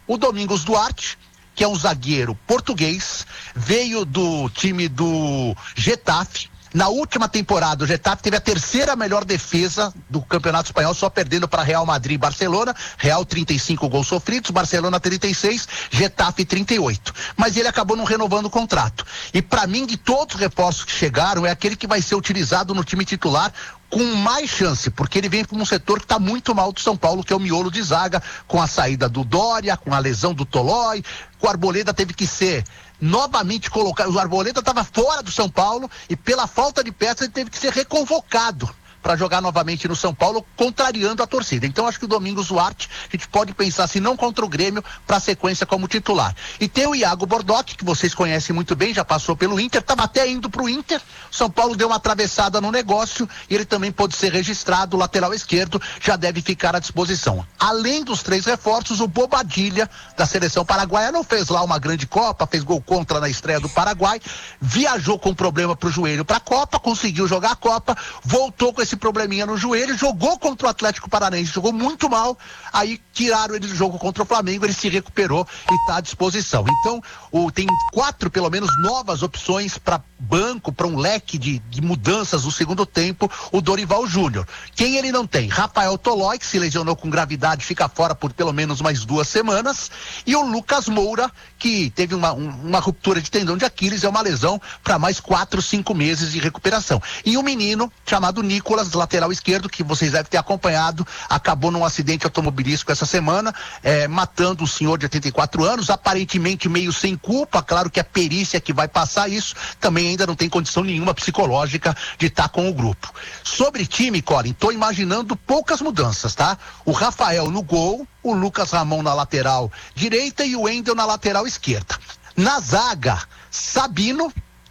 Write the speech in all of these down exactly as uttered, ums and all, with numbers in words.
O Domingos Duarte, que é um zagueiro português, veio do time do Getafe. Na última temporada, o Getafe teve a terceira melhor defesa do Campeonato Espanhol, só perdendo para Real Madrid e Barcelona. Real trinta e cinco gols sofridos, Barcelona trinta e seis, Getafe trinta e oito. Mas ele acabou não renovando o contrato. E para mim, de todos os reforços que chegaram, é aquele que vai ser utilizado no time titular com mais chance, porque ele vem para um setor que está muito mal do São Paulo, que é o miolo de zaga, com a saída do Dória, com a lesão do Tolói. O Arboleda teve que ser novamente colocado. O Arboleda estava fora do São Paulo e pela falta de peças ele teve que ser reconvocado para jogar novamente no São Paulo, contrariando a torcida. Então acho que o Domingos Duarte, a gente pode pensar, se não contra o Grêmio, para a sequência como titular. E tem o Iago Bordoc, que vocês conhecem muito bem, já passou pelo Inter, estava até indo para o Inter. O São Paulo deu uma atravessada no negócio e ele também pode ser registrado, o lateral esquerdo já deve ficar à disposição. Além dos três reforços, o Bobadilha, da seleção paraguaia, não fez lá uma grande Copa, fez gol contra na estreia do Paraguai, viajou com problema pro joelho para a Copa, conseguiu jogar a Copa, voltou com esse probleminha no joelho, jogou contra o Atlético Paranaense, jogou muito mal, aí tiraram ele do jogo contra o Flamengo, ele se recuperou e está à disposição. Então, o, tem quatro, pelo menos, novas opções para banco, para um leque de, de mudanças no segundo tempo, o Dorival Júnior. Quem ele não tem? Rafael Tolói, que se lesionou com gravidade, fica fora por pelo menos mais duas semanas, e o Lucas Moura, que teve uma, um, uma ruptura de tendão de Aquiles, é uma lesão para mais quatro, cinco meses de recuperação. E um menino chamado Nicolas, lateral esquerdo, que vocês devem ter acompanhado, acabou num acidente automobilístico essa semana, é, matando um senhor de oitenta e quatro anos, aparentemente meio sem culpa. Claro que a perícia que vai passar isso também ainda não tem condição nenhuma psicológica de estar com o grupo. Sobre time, Colin, tô imaginando poucas mudanças, tá? O Rafael no gol, o Lucas Ramon na lateral direita e o Wendel na lateral esquerda. Na zaga, Sabino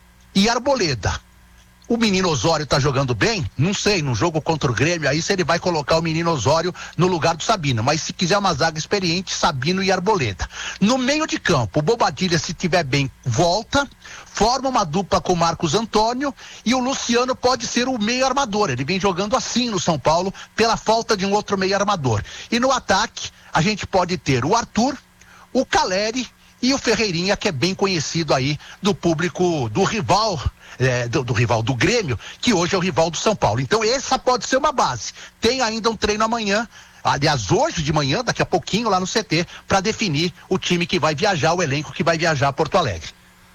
e Arboleda. O menino Osório tá jogando bem? Não sei, no jogo contra o Grêmio, aí se ele vai colocar o menino Osório no lugar do Sabino, mas se quiser uma zaga experiente, Sabino e Arboleda. No meio de campo, o Bobadilha, se tiver bem, volta, forma uma dupla com o Marcos Antônio e o Luciano pode ser o meio armador. Ele vem jogando assim no São Paulo, pela falta de um outro meio armador. E no ataque, a gente pode ter o Arthur, o Caleri e o Ferreirinha, que é bem conhecido aí do público do rival, é, do, do rival do Grêmio, que hoje é o rival do São Paulo. Então essa pode ser uma base. Tem ainda um treino amanhã, aliás hoje de manhã, daqui a pouquinho lá no C T, para definir o time que vai viajar, o elenco que vai viajar a Porto Alegre.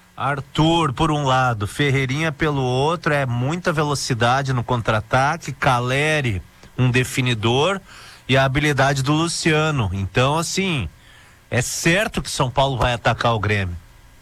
Arthur por um lado, Ferreirinha pelo outro, é muita velocidade no contra-ataque, Caleri um definidor e a habilidade do Luciano. Então assim, é certo que São Paulo vai atacar o Grêmio.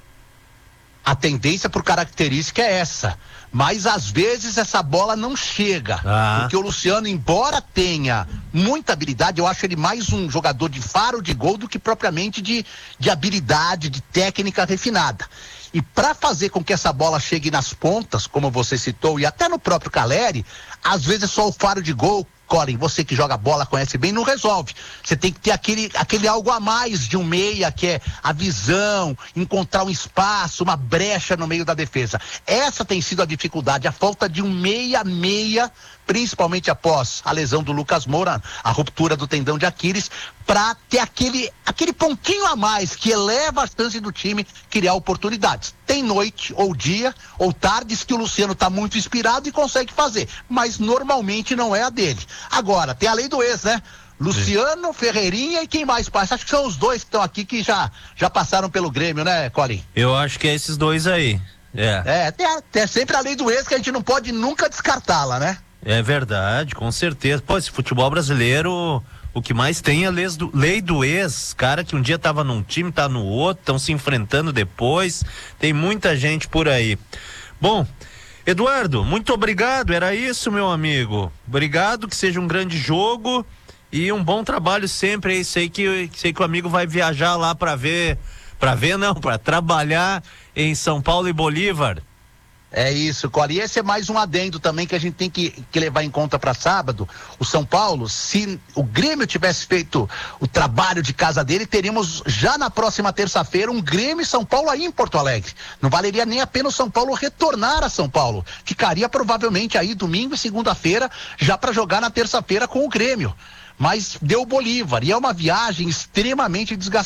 A tendência por característica é essa, mas às vezes essa bola não chega, ah. porque o Luciano, embora tenha muita habilidade, eu acho ele mais um jogador de faro de gol do que propriamente de, de habilidade, de técnica refinada. E para fazer com que essa bola chegue nas pontas, como você citou, e até no próprio Caleri, às vezes só o faro de gol, Colin, você que joga bola, conhece bem, não resolve. Você tem que ter aquele, aquele algo a mais de um meia, que é a visão, encontrar um espaço, uma brecha no meio da defesa. Essa tem sido a dificuldade, a falta de um meia-meia, principalmente após a lesão do Lucas Moura, a ruptura do tendão de Aquiles, para ter aquele, aquele pontinho a mais que eleva a chance do time criar oportunidades. Tem noite ou dia ou tardes que o Luciano está muito inspirado e consegue fazer, mas normalmente não é a dele. Agora, tem a lei do ex, né? Luciano, Ferreirinha e quem mais passa? Acho que são os dois que estão aqui que já, já passaram pelo Grêmio, né, Colin? Eu acho que é esses dois aí. É, é tem, tem sempre a lei do ex que a gente não pode nunca descartá-la, né? É verdade, com certeza. Pô, esse futebol brasileiro, o que mais tem é a lei do, lei do ex. Cara que um dia tava num time, tá no outro, estão se enfrentando depois. Tem muita gente por aí. Bom, Eduardo, muito obrigado. Era isso, meu amigo. Obrigado, que seja um grande jogo e um bom trabalho sempre aí. Sei que, sei que o amigo vai viajar lá para ver, para ver não, para trabalhar em São Paulo e Bolívar. É isso, Cori. E esse é mais um adendo também que a gente tem que, que levar em conta para sábado. O São Paulo, se o Grêmio tivesse feito o trabalho de casa dele, teríamos já na próxima terça-feira um Grêmio e São Paulo aí em Porto Alegre. Não valeria nem a pena o São Paulo retornar a São Paulo. Ficaria provavelmente aí domingo e segunda-feira já para jogar na terça-feira com o Grêmio. Mas deu Bolívar e é uma viagem extremamente desgastante.